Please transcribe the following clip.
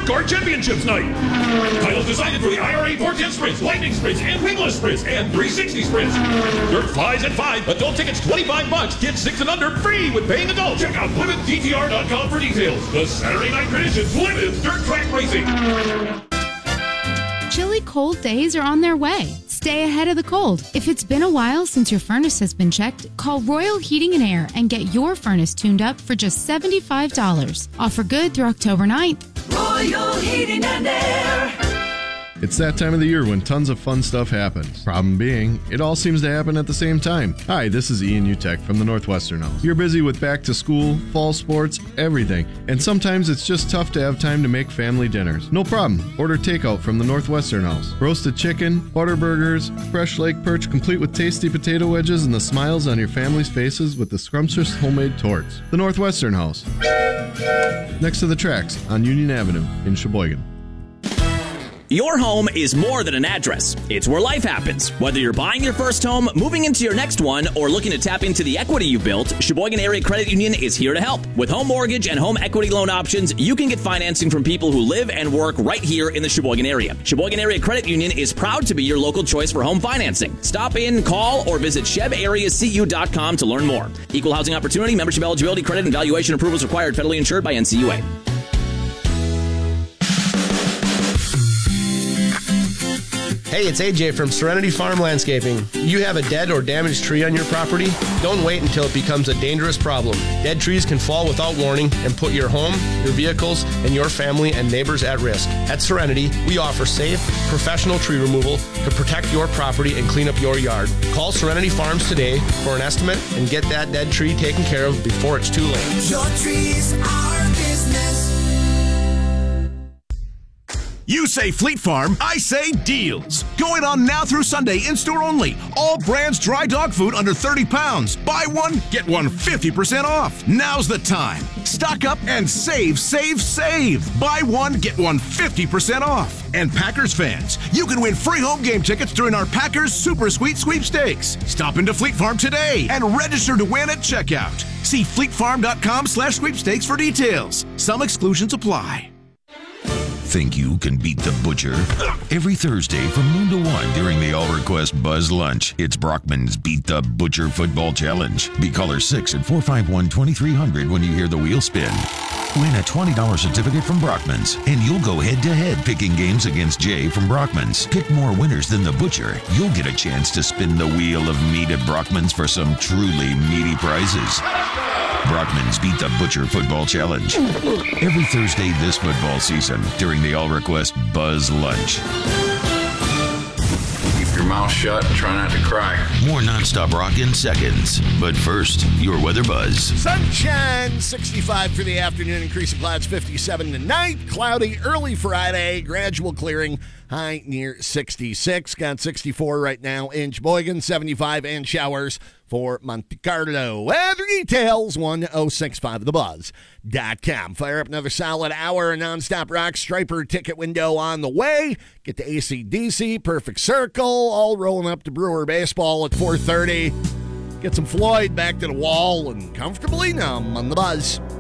Car Championships night. Titles decided for the IRA 410 sprints, lightning sprints, and wingless sprints, and 360 sprints. Dirt flies at 5. Adult tickets $25. Kids 6 and under free with paying adults. Check out PlymouthDTR.com for details. The Saturday night tradition, Plymouth Dirt Track Racing. Chilly cold days are on their way. Stay ahead of the cold. If it's been a while since your furnace has been checked, call Royal Heating and Air and get your furnace tuned up for just $75. Offer good through October 9th. Royal Heating and Air. It's that time of the year when tons of fun stuff happens. Problem being, it all seems to happen at the same time. Hi, this is Ian Utek from the Northwestern House. You're busy with back to school, fall sports, everything, and sometimes it's just tough to have time to make family dinners. No problem. Order takeout from the Northwestern House. Roasted chicken, butter burgers, fresh lake perch complete with tasty potato wedges and the smiles on your family's faces with the scrumptious homemade torts. The Northwestern House. Next to the tracks on Union Avenue in Sheboygan. Your home is more than an address. It's where life happens. Whether you're buying your first home, moving into your next one, or looking to tap into the equity you've built, Sheboygan Area Credit Union is here to help. With home mortgage and home equity loan options, you can get financing from people who live and work right here in the Sheboygan area. Sheboygan Area Credit Union is proud to be your local choice for home financing. Stop in, call, or visit ShebAreaCU.com to learn more. Equal housing opportunity, membership eligibility, credit, and valuation approvals required, federally insured by NCUA. Hey, it's AJ from Serenity Farm Landscaping. You have a dead or damaged tree on your property? Don't wait until it becomes a dangerous problem. Dead trees can fall without warning and put your home, your vehicles, and your family and neighbors at risk. At Serenity, we offer safe, professional tree removal to protect your property and clean up your yard. Call Serenity Farms today for an estimate and get that dead tree taken care of before it's too late. Your trees are business. You say Fleet Farm, I say deals. Going on now through Sunday, in-store only. All brands dry dog food under 30 pounds. Buy one, get one 50% off. Now's the time. Stock up and save, save, save. Buy one, get one 50% off. And Packers fans, you can win free home game tickets during our Packers Super Sweet Sweepstakes. Stop into Fleet Farm today and register to win at checkout. See fleetfarm.com/sweepstakes for details. Some exclusions apply. Think you can beat the Butcher? Every Thursday from noon to 1 during the All-Request Buzz Lunch, it's Brockman's Beat the Butcher Football Challenge. Be caller 6 at 451-2300 when you hear the wheel spin. Win a $20 certificate from Brockman's, and you'll go head-to-head picking games against Jay from Brockman's. Pick more winners than the Butcher. You'll get a chance to spin the wheel of meat at Brockman's for some truly meaty prizes. Brockman's Beat the Butcher Football Challenge. Every Thursday this football season during the All-Request Buzz Lunch. Keep your mouth shut and try not to cry. More nonstop rock in seconds. But first, your weather buzz. Sunshine, 65 for the afternoon, increasing clouds 57 tonight. Cloudy early Friday, gradual clearing, high near 66. Got 64 right now in Sheboygan, 75 and showers for Monte Carlo. Weather details, 1065thebuzz.com. Fire up another solid hour of nonstop rock. Striper ticket window on the way. Get to AC/DC, Perfect Circle, all rolling up to Brewer baseball at 4:30. Get some Floyd back to the wall and comfortably numb on the Buzz.